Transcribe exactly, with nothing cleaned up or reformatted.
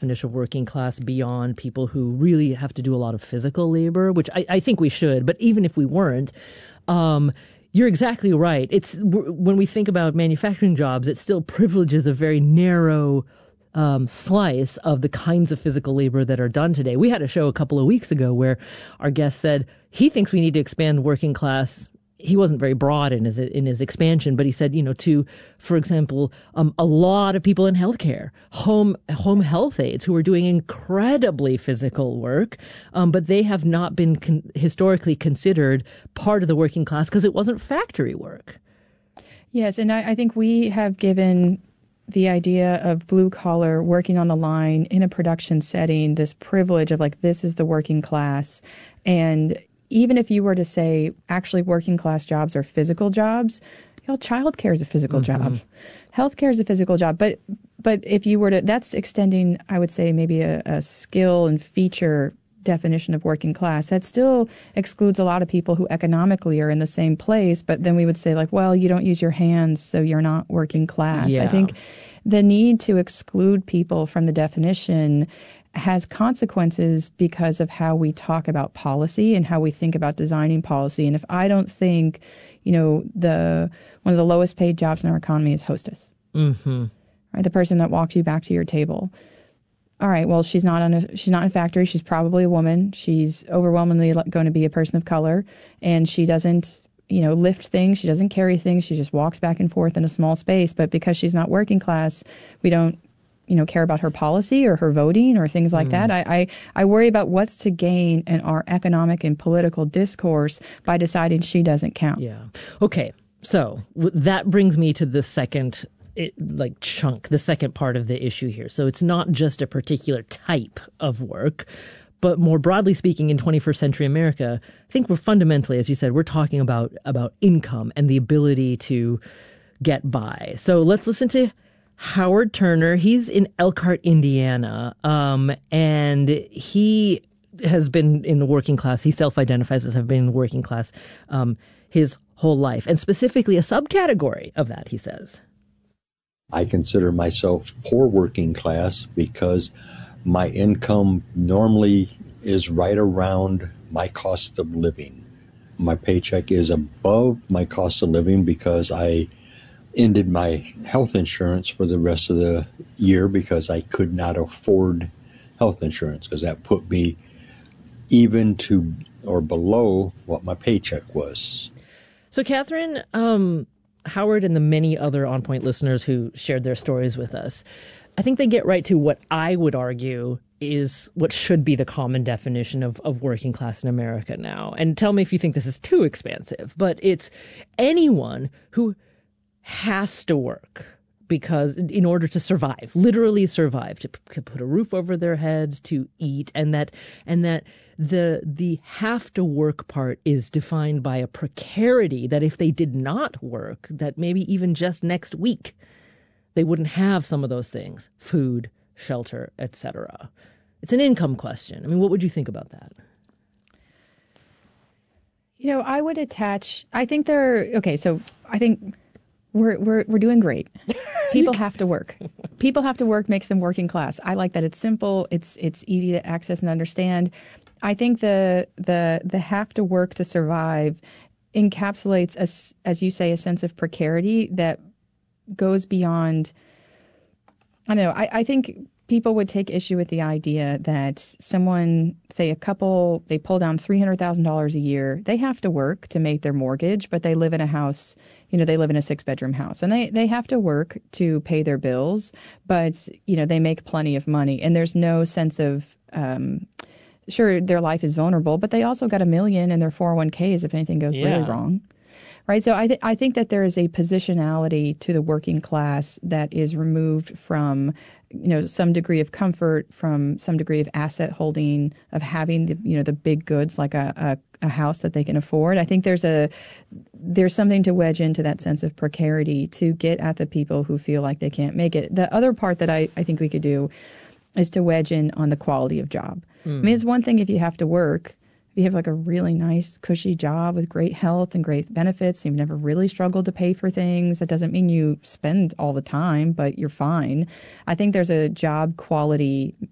definition of working class beyond people who really have to do a lot of physical labor, which I, I think we should. But even if we weren't, um, you're exactly right. It's when we think about manufacturing jobs, it still privileges a very narrow um, slice of the kinds of physical labor that are done today. We had a show a couple of weeks ago where our guest said he thinks we need to expand working class. He wasn't very broad in his in his expansion, but he said, you know, to, for example, um, a lot of people in healthcare, home home health aides who are doing incredibly physical work, um, but they have not been con- historically considered part of the working class because it wasn't factory work. Yes, and I, I think we have given the idea of blue collar working on the line in a production setting this privilege of like, this is the working class. And even if you were to say actually working class jobs are physical jobs, you know, childcare is a physical mm-hmm. job. Healthcare is a physical job. But but if you were to, that's extending, I would say, maybe a, a skill and feature definition of working class. That still excludes a lot of people who economically are in the same place. But then we would say like, well, you don't use your hands, so you're not working class. Yeah. I think the need to exclude people from the definition has consequences because of how we talk about policy and how we think about designing policy. And if I don't think, you know, the one of the lowest paid jobs in our economy is hostess, mm-hmm. right? The person that walks you back to your table. All right, well, she's not on a she's not in a factory. She's probably a woman. She's overwhelmingly going to be a person of color, and she doesn't, you know, lift things. She doesn't carry things. She just walks back and forth in a small space. But because she's not working class, we don't, you know, care about her policy or her voting or things like mm. that. I, I, I worry about what's to gain in our economic and political discourse by deciding she doesn't count. Yeah. Okay. So w- that brings me to the second It, like chunk, the second part of the issue here. So it's not just a particular type of work, but more broadly speaking, in twenty-first century America, I think we're fundamentally, as you said, we're talking about about income and the ability to get by. So let's listen to Howard Turner. He's in Elkhart, Indiana, um, and he has been in the working class. He self-identifies as having been in the working class um, his whole life, and specifically a subcategory of that, he says. I consider myself poor working class because my income normally is right around my cost of living. My paycheck is above my cost of living because I ended my health insurance for the rest of the year because I could not afford health insurance, because that put me even to or below what my paycheck was. So, Catherine, um, Howard and the many other On Point listeners who shared their stories with us, I think they get right to what I would argue is what should be the common definition of, of working class in America now. And tell me if you think this is too expansive, but it's anyone who has to work because in order to survive, literally survive, to, to put a roof over their heads, to eat, and that and that the the have to work part is defined by a precarity that if they did not work, that maybe even just next week, they wouldn't have some of those things, food, shelter, et cetera. It's an income question. I mean, what would you think about that? You know, I would attach, I think there, okay, so I think we're we're we're doing great. People have to work. People have to work makes them working class. I like that it's simple, it's it's easy to access and understand. I think the the the have to work to survive encapsulates, as as you say, a sense of precarity that goes beyond. I don't know. I, I think people would take issue with the idea that someone, say a couple, they pull down three hundred thousand dollars a year. They have to work to make their mortgage, but they live in a house, you know, they live in a six bedroom house and they, they have to work to pay their bills, but, you know, they make plenty of money and there's no sense of, um, sure, their life is vulnerable, but they also got a million in their four oh one k's if anything goes yeah. really wrong. Right. So I, th- I think that there is a positionality to the working class that is removed from, you know, some degree of comfort, from some degree of asset holding, of having the, you know, the big goods like a, a, a house that they can afford. I think there's a there's something to wedge into that sense of precarity to get at the people who feel like they can't make it. The other part that I, I think we could do is to wedge in on the quality of job. Mm. I mean, it's one thing if you have to work. If you have like a really nice, cushy job with great health and great benefits, you've never really struggled to pay for things. That doesn't mean you spend all the time, but you're fine. I think there's a job quality